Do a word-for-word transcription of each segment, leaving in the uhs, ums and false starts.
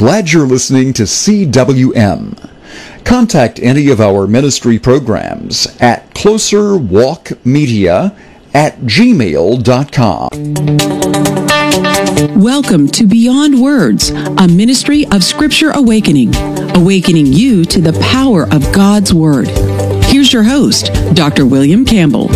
Glad you're listening to C W M. Contact any of our ministry programs at closerwalkmedia at gmail dot com. Welcome to Beyond Words, a ministry of Scripture Awakening, awakening you to the power of God's Word. Here's your host, Doctor William Campbell.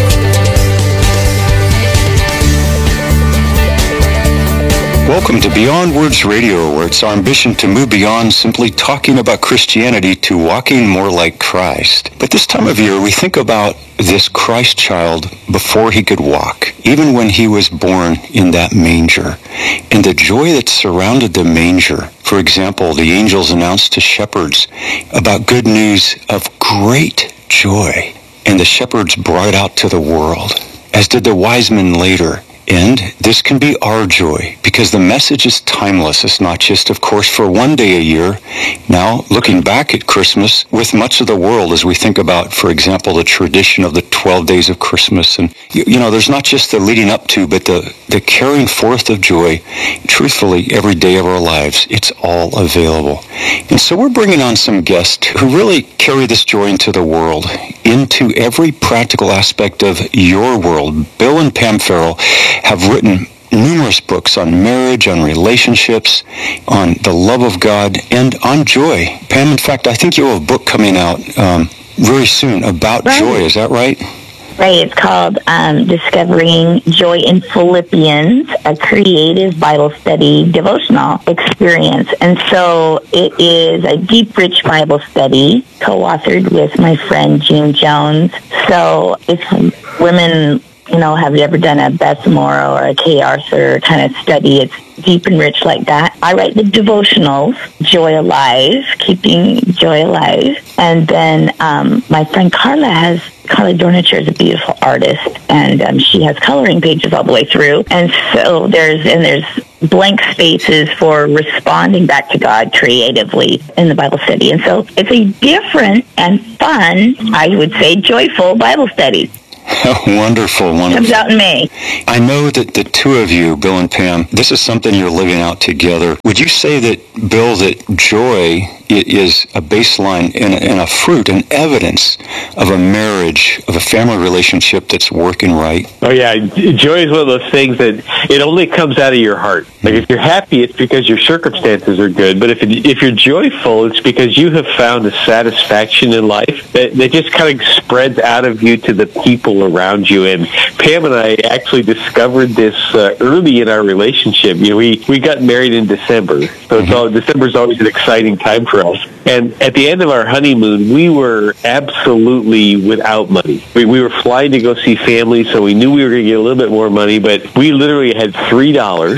Welcome to Beyond Words Radio, where it's our ambition to move beyond simply talking about Christianity to walking more like Christ. But this time of year, we think about this Christ child before he could walk, even when he was born in that manger, and the joy that surrounded the manger. For example, the angels announced to shepherds about good news of great joy, and the shepherds brought it out to the world, as did the wise men later. And this can be our joy, because the message is timeless. It's not just, of course, for one day a year. Now, looking back at Christmas with much of the world as we think about, for example, the tradition of the twelve days of Christmas. And, you, you know, there's not just the leading up to, but the, the carrying forth of joy, truthfully, every day of our lives. It's all available. And so we're bringing on some guests who really carry this joy into the world, into every practical aspect of your world. Bill and Pam Farrell have written numerous books on marriage, on relationships, on the love of God, and on joy. Pam, in fact, I think you have a book coming out um, very soon about right. joy. Is that right? Right. It's called um, Discovering Joy in Philippians, a creative Bible study devotional experience. And so it is a deep, rich Bible study co-authored with my friend Jean Jones. So if women, you know, have you ever done a Beth Moore or a Kay Arthur kind of study? It's deep and rich like that. I write the devotionals, Joy Alive, Keeping Joy Alive. And then um, my friend Carla has, Carla Dornicher is a beautiful artist, and um, she has coloring pages all the way through. And so there's, and there's blank spaces for responding back to God creatively in the Bible study. And so it's a different and fun, I would say, joyful Bible study. Wonderful, wonderful. Comes out in May. I know that the two of you, Bill and Pam, this is something you're living out together. Would you say that, Bill, that joy is a baseline and a, and a fruit, an evidence of a marriage, of a family relationship that's working right? Oh, yeah. Joy is one of those things that it only comes out of your heart. Like, if you're happy, it's because your circumstances are good. But if it, if you're joyful, it's because you have found a satisfaction in life that, that just kind of spreads out of you to the people around you. And Pam and I actually discovered this uh, early in our relationship. You know, we, we got married in December. So it's all, December is always an exciting time for us. And at the end of our honeymoon, we were absolutely without money. We, we were flying to go see family, so we knew we were going to get a little bit more money, but we literally had three dollars.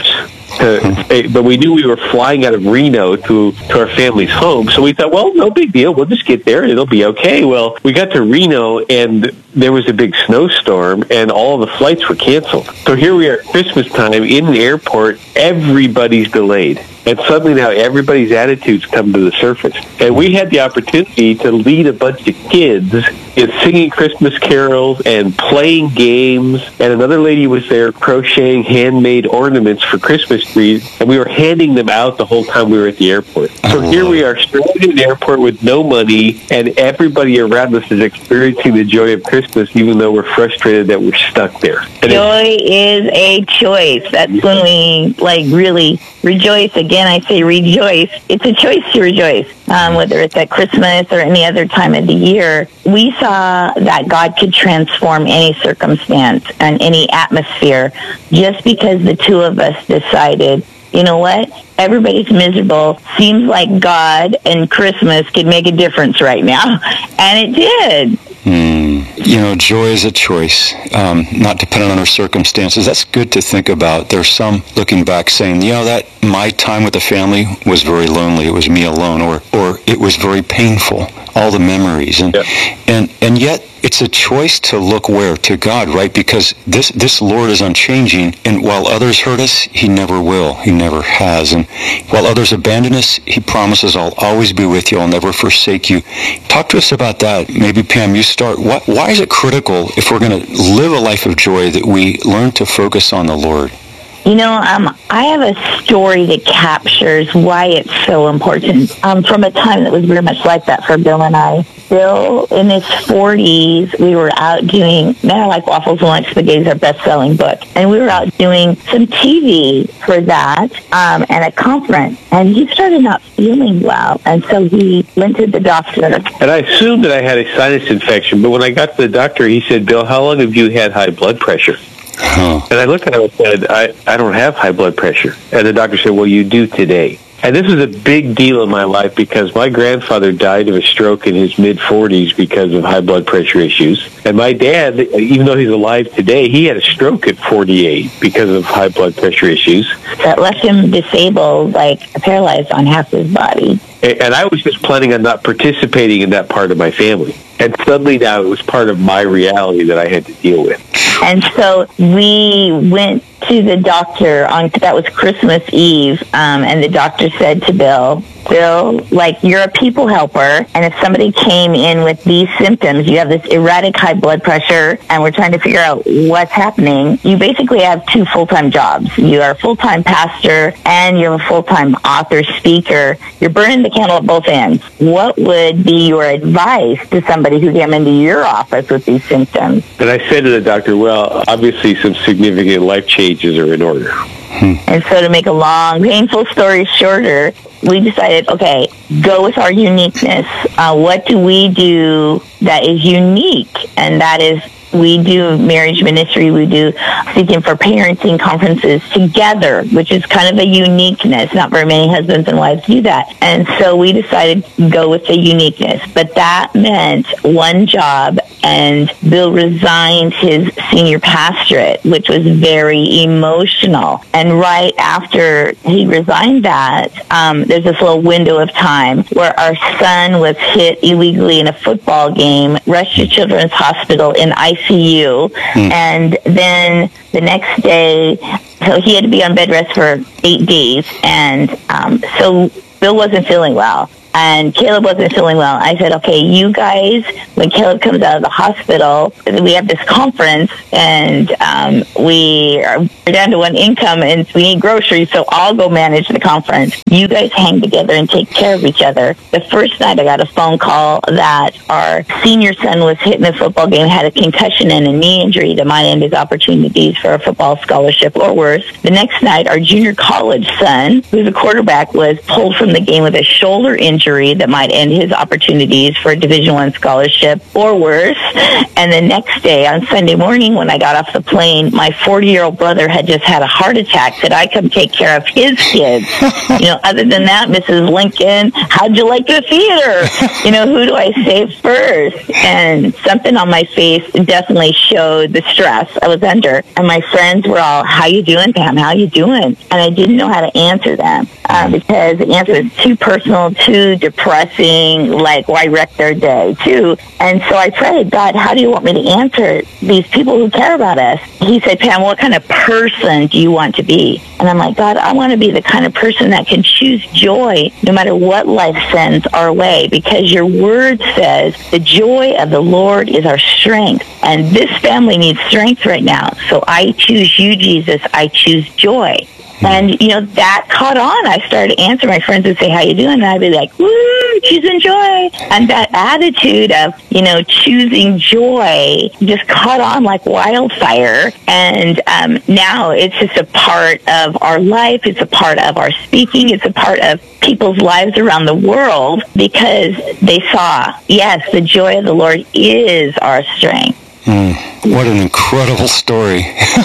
To, but we knew we were flying out of Reno to, to our family's home, so we thought, well, no big deal. We'll just get there and it'll be okay. Well, we got to Reno, and there was a big snowstorm, and all the flights were canceled. So here we are at Christmas time in the airport. Everybody's delayed. And suddenly now everybody's attitudes come to the surface. And we had the opportunity to lead a bunch of kids in singing Christmas carols and playing games. And another lady was there crocheting handmade ornaments for Christmas trees. And we were handing them out the whole time we were at the airport. So here we are stranded in the airport with no money, and everybody around us is experiencing the joy of Christmas, even though we're frustrated that we're stuck there. And joy is a choice. That's when we, like, really rejoice. Again, I say rejoice. It's a choice to rejoice, um, whether it's at Christmas or any other time of the year. We saw that God could transform any circumstance and any atmosphere just because the two of us decided, you know what? Everybody's miserable. Seems like God and Christmas could make a difference right now. And it did. Mm. You know, joy is a choice, um, not dependent on our circumstances. That's good to think about. There's some looking back saying, you know, that my time with the family was very lonely. It was me alone, or or it was very painful. All the memories, and yeah. and and yet it's a choice to look where? To God, right? Because this this Lord is unchanging, and while others hurt us, He never will. He never has. And while others abandon us, He promises, I'll always be with you. I'll never forsake you. Talk to us about that. Maybe, Pam, you start. Why, why is it critical, if we're going to live a life of joy, that we learn to focus on the Lord? You know, um, I have a story that captures why it's so important um, from a time that was very much like that for Bill and I. Bill, in his forties, we were out doing Men Are Like Waffles and Like Spaghetti is our best-selling book. And we were out doing some T V for that um, and a conference. And he started not feeling well. And so he went to the doctor. And I assumed that I had a sinus infection. But when I got to the doctor, he said, Bill, how long have you had high blood pressure? Huh. And I looked at him and said, I, I don't have high blood pressure. And the doctor said, well, you do today. And this was a big deal in my life because my grandfather died of a stroke in his mid-forties because of high blood pressure issues. And my dad, even though he's alive today, he had a stroke at forty-eight because of high blood pressure issues. That left him disabled, like paralyzed on half his body. And I was just planning on not participating in that part of my family. And suddenly now it was part of my reality that I had to deal with. And so we went to the doctor on, that was Christmas Eve, um, and the doctor said to Bill, Bill, like, you're a people helper, and if somebody came in with these symptoms, you have this erratic high blood pressure, and we're trying to figure out what's happening, you basically have two full-time jobs. You are a full-time pastor, and you have a full-time author, speaker. You're burning the candle at both ends. What would be your advice to somebody who came into your office with these symptoms? And I said to the doctor, well, obviously some significant life changes are in order. Hmm. And so to make a long, painful story shorter, we decided, okay, go with our uniqueness. Uh, what do we do that is unique? And that is, we do marriage ministry, we do Seeking for Parenting conferences together, which is kind of a uniqueness. Not very many husbands and wives do that. And so we decided to go with the uniqueness. But that meant one job, and Bill resigned his senior pastorate, which was very emotional. And right after he resigned that, um, there's this little window of time where our son was hit illegally in a football game, rushed to Children's Hospital in I C U, mm. and then the next day, so he had to be on bed rest for eight days, and um, so Bill wasn't feeling well. And Caleb wasn't feeling well. I said, okay, you guys, when Caleb comes out of the hospital, we have this conference, and um, we are down to one income, and we need groceries, so I'll go manage the conference. You guys hang together and take care of each other. The first night I got a phone call that our senior son was hit in a football game, had a concussion and a knee injury that might end his opportunities for a football scholarship or worse. The next night, our junior college son, who's a quarterback, was pulled from the game with a shoulder injury that might end his opportunities for a Division One scholarship or worse. And the next day, on Sunday morning, when I got off the plane, my forty-year-old brother had just had a heart attack. Said I come take care of his kids. You know, other than that, Missus Lincoln, how'd you like the theater? You know, who do I save first? And something on my face definitely showed the stress I was under. And my friends were all, how you doing, Pam? How you doing? And I didn't know how to answer them uh, because the answer is too personal, too depressing, like why wreck their day too. And so I prayed, God, how do you want me to answer these people who care about us? He said, Pam, what kind of person do you want to be? And I'm like, God, I want to be the kind of person that can choose joy no matter what life sends our way, because your word says the joy of the Lord is our strength, and this family needs strength right now. So I choose you, Jesus. I choose joy. And, you know, that caught on. I started to answer. My friends would say, how you doing? And I'd be like, woo, choosing joy. And that attitude of, you know, choosing joy just caught on like wildfire. And um, now it's just a part of our life. It's a part of our speaking. It's a part of people's lives around the world because they saw, yes, the joy of the Lord is our strength. Mm, what an incredible story.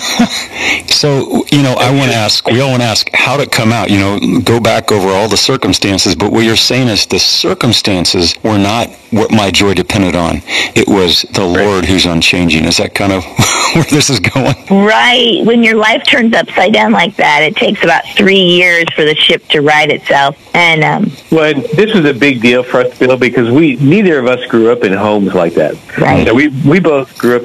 So, you know, I want to ask, we all want to ask, how did it come out? You know, go back over all the circumstances, but what you're saying is the circumstances were not what my joy depended on. It was the Lord who's unchanging. Is that kind of where this is going? Right. When your life turns upside down like that, it takes about three years for the ship to right itself. And um, well, this was a big deal for us, Bill, because we neither of us grew up in homes like that. Right. So we we both grew up in difficult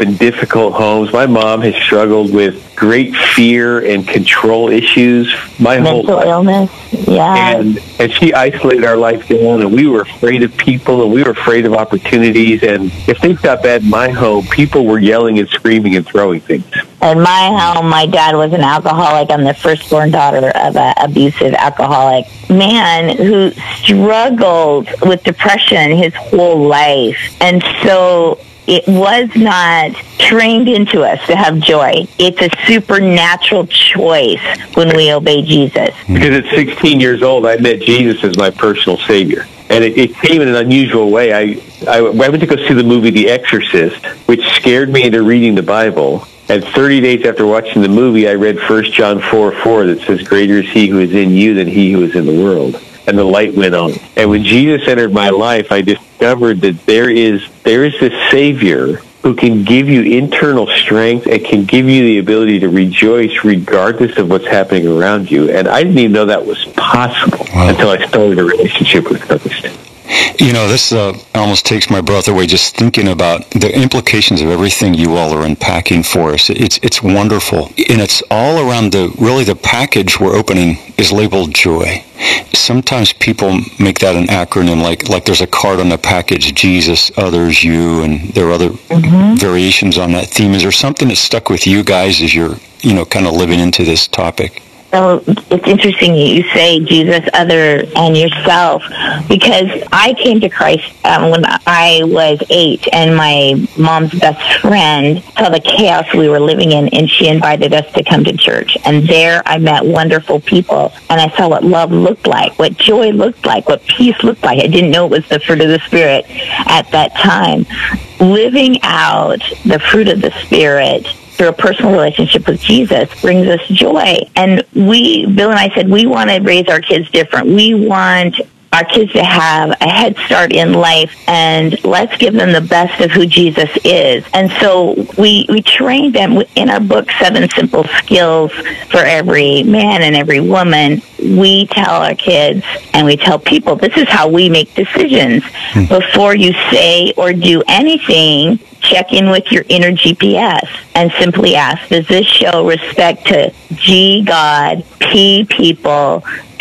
difficult homes. My mom has struggled with great fear and control issues my whole Mental life. illness, yeah. And and she isolated our life down, and we were afraid of people, and we were afraid of opportunities. And if things got bad in my home, people were yelling and screaming and throwing things. In my home, my dad was an alcoholic. I'm the firstborn daughter of an abusive alcoholic man who struggled with depression his whole life. And so it was not trained into us to have joy. It's a supernatural choice when we obey Jesus. Because at sixteen years old, I met Jesus as my personal Savior. And it, it came in an unusual way. I, I, I went to go see the movie The Exorcist, which scared me into reading the Bible. And thirty days after watching the movie, I read First John four four that says, "Greater is he who is in you than he who is in the world." And the light went on. And when Jesus entered my life, I discovered that there is there is this Savior who can give you internal strength and can give you the ability to rejoice regardless of what's happening around you. And I didn't even know that was possible wow. until I started a relationship with Christ. You know, this uh, almost takes my breath away just thinking about the implications of everything you all are unpacking for us. It's it's wonderful. And it's all around the, really the package we're opening is labeled joy. Sometimes people make that an acronym, like like there's a card on the package, Jesus, others, you, and there are other mm-hmm. variations on that theme. Is there something that stuck with you guys as you're, you know, kind of living into this topic? So it's interesting you say Jesus, other, and yourself, because I came to Christ um, when I was eight, and my mom's best friend saw the chaos we were living in, and she invited us to come to church. And there I met wonderful people, and I saw what love looked like, what joy looked like, what peace looked like. I didn't know it was the fruit of the Spirit at that time. Living out the fruit of the Spirit through a personal relationship with Jesus brings us joy. And we, Bill and I said, we want to raise our kids different. We want our kids to have a head start in life, and let's give them the best of who Jesus is. And so we we train them in our book, Seven Simple Skills for Every Man and Every Woman. We tell our kids and we tell people, this is how we make decisions. Mm. Before you say or do anything, check in with your inner G P S and simply ask, does this show respect to G, God, P, people,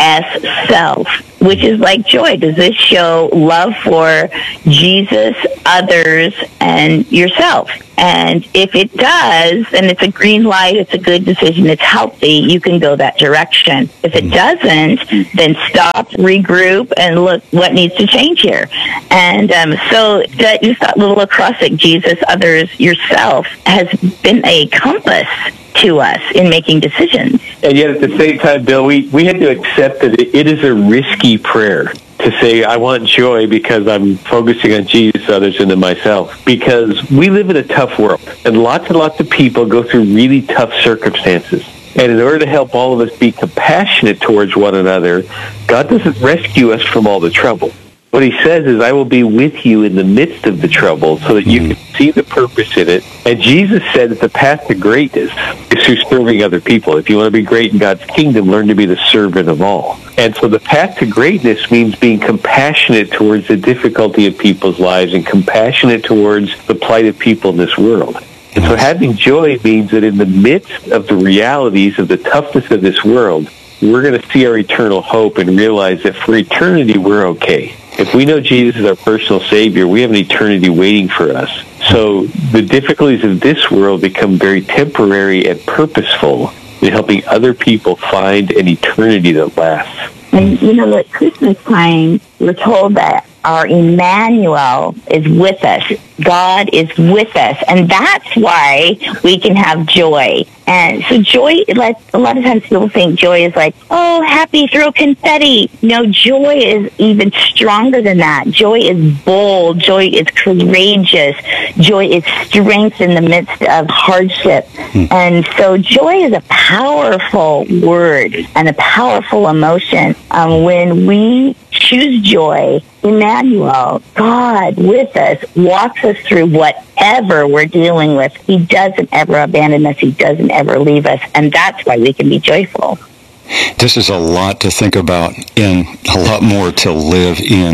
S, self, which is like joy? Does this show love for Jesus, others, and yourself? And if it does, then it's a green light, it's a good decision, it's healthy, you can go that direction. If it doesn't, then stop, regroup, and look what needs to change here. And um, so that, just that little acrostic, Jesus, others, yourself, has been a compass to us in making decisions. And yet at the same time, Bill, we, we had to accept that it, it is a risky prayer to say, I want joy because I'm focusing on Jesus, others, and then myself. Because we live in a tough world, and lots and lots of people go through really tough circumstances. And in order to help all of us be compassionate towards one another, God doesn't rescue us from all the trouble. What he says is, I will be with you in the midst of the trouble so that you can see the purpose in it. And Jesus said that the path to greatness is through serving other people. If you want to be great in God's kingdom, learn to be the servant of all. And so the path to greatness means being compassionate towards the difficulty of people's lives and compassionate towards the plight of people in this world. And so having joy means that in the midst of the realities of the toughness of this world, we're going to see our eternal hope and realize that for eternity, we're okay. If we know Jesus is our personal Savior, we have an eternity waiting for us. So the difficulties of this world become very temporary and purposeful in helping other people find an eternity that lasts. And, you know, at Christmas time, we're told that our Emmanuel is with us. God is with us. And that's why we can have joy. And so joy, like a lot of times people think joy is like, oh, happy, throw confetti. No, joy is even stronger than that. Joy is bold. Joy is courageous. Joy is strength in the midst of hardship. Mm. And so joy is a powerful word and a powerful emotion. Um, when we choose joy, Emmanuel, God with us, walks us through whatever we're dealing with. He doesn't ever abandon us. He doesn't ever leave us. And that's why we can be joyful. This is a lot to think about and a lot more to live in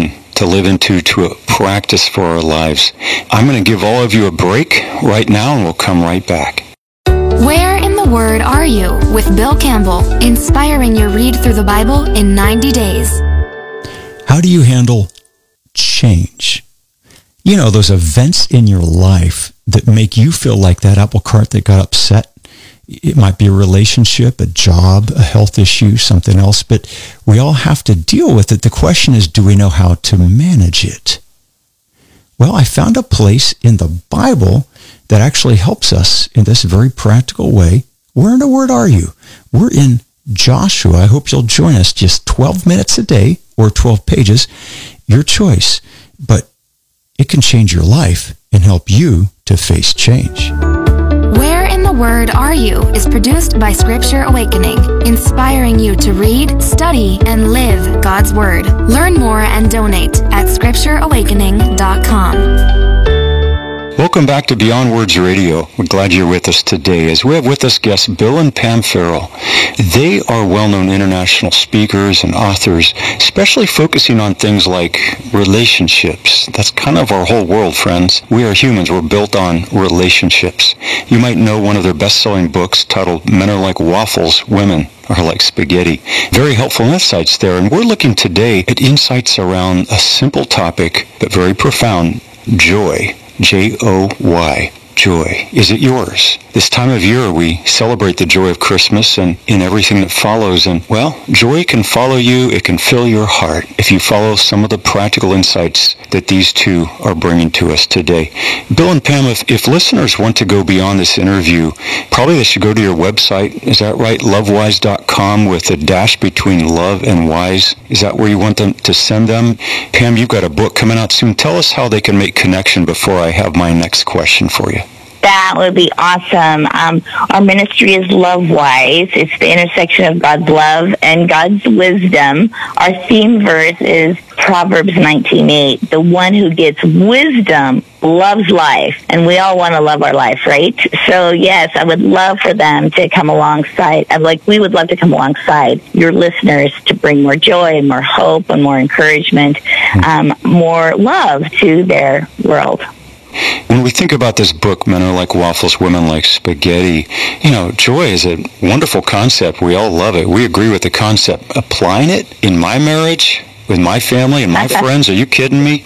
to live into, to a practice for our lives. I'm going to give all of you a break right now, and we'll come right back. Where in the Word are you? With Bill Campbell, inspiring your read through the Bible in ninety days. How do you handle change? You know, those events in your life that make you feel like that apple cart that got upset. It might be a relationship, a job, a health issue, something else, but we all have to deal with it. The question is, do we know how to manage it? Well, I found a place in the Bible that actually helps us in this very practical way. Where in the Word are you? We're in Joshua. I hope you'll join us, just twelve minutes a day or twelve pages, your choice. But it can change your life and help you to face change. Where in the Word Are You is produced by Scripture Awakening, inspiring you to read, study, and live God's Word. Learn more and donate at scripture awakening dot com. Welcome back to Beyond Words Radio. We're glad you're with us today as we have with us guests Bill and Pam Farrell. They are well-known international speakers and authors, especially focusing on things like relationships. That's kind of our whole world, friends. We are humans. We're built on relationships. You might know one of their best-selling books titled Men Are Like Waffles, Women Are Like Spaghetti. Very helpful insights there. And we're looking today at insights around a simple topic, but very profound, joy. J O Y. Joy. Is it yours? This time of year we celebrate the joy of Christmas and in everything that follows. And, well, joy can follow you. It can fill your heart if you follow some of the practical insights that these two are bringing to us today. Bill and Pam, if, if listeners want to go beyond this interview, probably they should go to your website. Is that right? love wise dot com with a dash between love and wise. Is that where you want them to send them? Pam, you've got a book coming out soon. Tell us how they can make connection before I have my next question for you. That would be awesome. Um, our ministry is Love-Wise. It's the intersection of God's love and God's wisdom. Our theme verse is Proverbs nineteen eight. The one who gets wisdom loves life. And we all want to love our life, right? So, yes, I would love for them to come alongside. I'm like, we would love to come alongside your listeners to bring more joy and more hope and more encouragement, um, more love to their world. When we think about this book, Men Are Like Waffles, Women Like Spaghetti, you know, joy is a wonderful concept. We all love it. We agree with the concept. Applying it in my marriage, with my family and my friends, are you kidding me?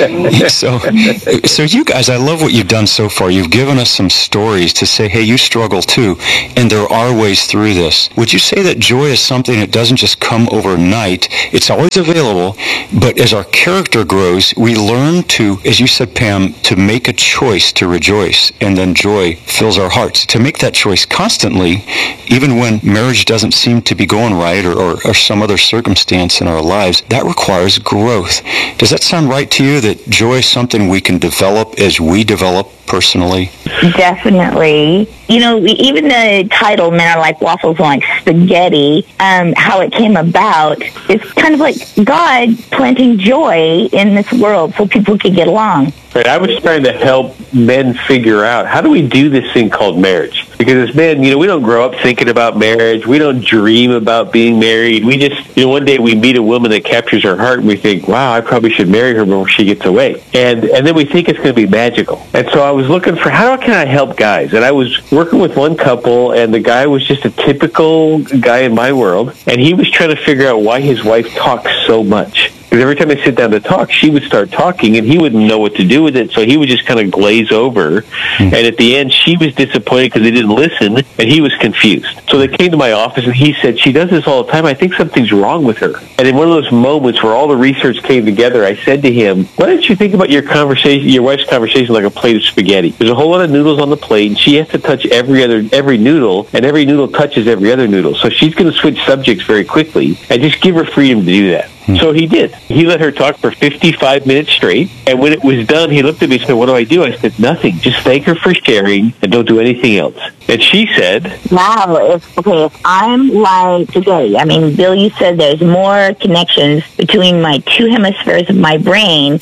so, so you guys, I love what you've done so far. You've given us some stories to say, hey, you struggle too, and there are ways through this. Would you say that joy is something that doesn't just come overnight? It's always available, but as our character grows, we learn to, as you said, Pam, to make a choice to rejoice, and then joy fills our hearts. To make that choice constantly, even when marriage doesn't seem to be going right or, or, or some other circumstance in our lives, that requires growth. Does that sound right to you, that joy is something we can develop as we develop personally? Definitely. You know, even the title, Men Are Like Waffles, Like Spaghetti, um, how it came about, it's kind of like God planting joy in this world so people could get along. Right, I was trying to help men figure out, how do we do this thing called marriage? Because as men, you know, we don't grow up thinking about marriage. We don't dream about being married. We just, you know, one day we meet a woman that captures our heart and we think, wow, I probably should marry her before she gets away. And and then we think it's going to be magical. And so I was looking for, how can I help guys? And I was working with one couple, and the guy was just a typical guy in my world. And he was trying to figure out why his wife talks so much. Because every time I sit down to talk, she would start talking, and he wouldn't know what to do with it, so he would just kind of glaze over. Mm-hmm. And at the end, she was disappointed because they didn't listen, and he was confused. So they came to my office, and he said, she does this all the time. I think something's wrong with her. And in one of those moments where all the research came together, I said to him, why don't you think about your conversation, your wife's conversation like a plate of spaghetti? There's a whole lot of noodles on the plate, and she has to touch every other every noodle, and every noodle touches every other noodle. So she's going to switch subjects very quickly, and just give her freedom to do that. So he did. He let her talk for fifty-five minutes straight, and when it was done, he looked at me and said, what do I do? I said, nothing. Just thank her for sharing, and don't do anything else. And she said, wow, if, okay, if I'm like today, I mean, Bill, you said there's more connections between my two hemispheres of my brain,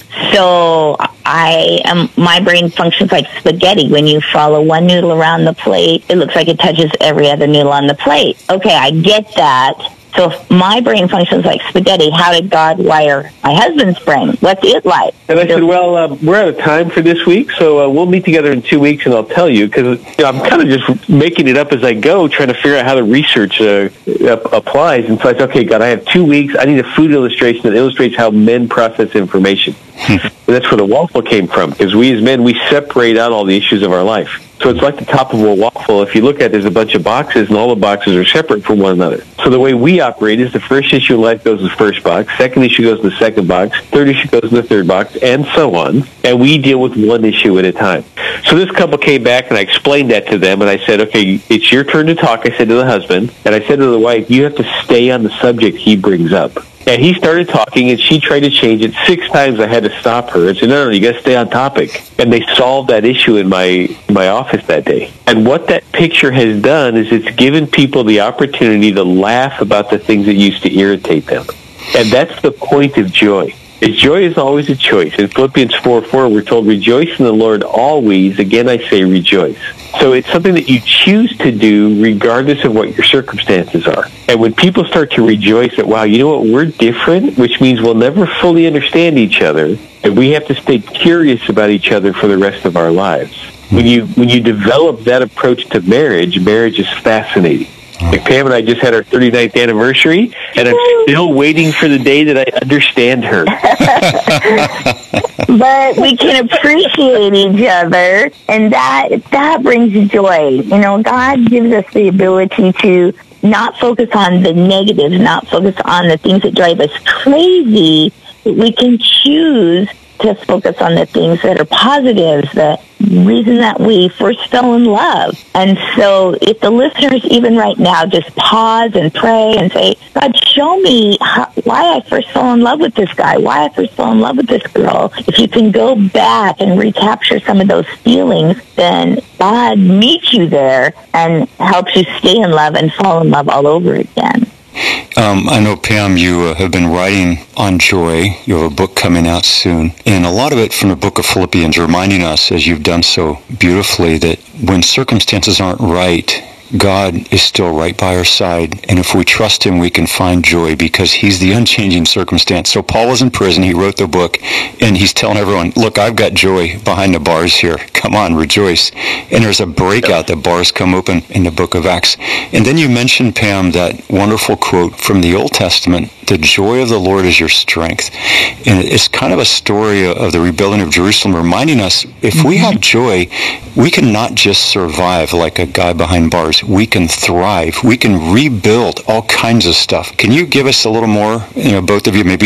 so I am, my brain functions like spaghetti. When you follow one noodle around the plate, it looks like it touches every other noodle on the plate. Okay, I get that. So if my brain functions like spaghetti, how did God wire my husband's brain? What's it like? And I said, well, uh, we're out of time for this week, so uh, we'll meet together in two weeks, and I'll tell you, because you know, I'm kind of just making it up as I go, trying to figure out how the research uh, applies. And so I said, okay, God, I have two weeks. I need a food illustration that illustrates how men process information. And that's where the waffle came from, because we as men, we separate out all the issues of our life. So it's like the top of a waffle. If you look at it, there's a bunch of boxes, and all the boxes are separate from one another. So the way we operate is the first issue in life goes in the first box, second issue goes in the second box, third issue goes in the third box, and so on. And we deal with one issue at a time. So this couple came back, and I explained that to them, and I said, okay, it's your turn to talk, I said to the husband. And I said to the wife, you have to stay on the subject he brings up. And he started talking, and she tried to change it. Six times I had to stop her and say, no, no, you got to stay on topic. And they solved that issue in my, my office that day. And what that picture has done is it's given people the opportunity to laugh about the things that used to irritate them. And that's the point of joy. Joy is always a choice. In Philippians four four, we're told, rejoice in the Lord always. Again, I say rejoice. So it's something that you choose to do regardless of what your circumstances are. And when people start to rejoice that, wow, you know what, we're different, which means we'll never fully understand each other, and we have to stay curious about each other for the rest of our lives. When you when you develop that approach to marriage, marriage is fascinating. Like Pam and I just had our thirty-ninth anniversary, and I'm still waiting for the day that I understand her. But we can appreciate each other, and that that brings joy. You know, God gives us the ability to not focus on the negatives, not focus on the things that drive us crazy, but we can choose to focus on the things that are positives, the reason that we first fell in love. And so if the listeners, even right now, just pause and pray and say, God, show me how, why I first fell in love with this guy, why I first fell in love with this girl. If you can go back and recapture some of those feelings, then God meets you there and helps you stay in love and fall in love all over again. Um, I know, Pam, you uh, have been writing on joy. You have a book coming out soon. And a lot of it from the book of Philippians, reminding us, as you've done so beautifully, that when circumstances aren't right, God is still right by our side. And if we trust him, we can find joy because he's the unchanging circumstance. So Paul was in prison. He wrote the book, and he's telling everyone, look, I've got joy behind the bars here. Come on, rejoice. And there's a breakout. The bars come open in the book of Acts. And then you mentioned, Pam, that wonderful quote from the Old Testament, the joy of the Lord is your strength. And it's kind of a story of the rebuilding of Jerusalem, reminding us if we have joy, we can not just survive like a guy behind bars. We can thrive. We can rebuild all kinds of stuff. Can you give us a little more, you know, both of you, maybe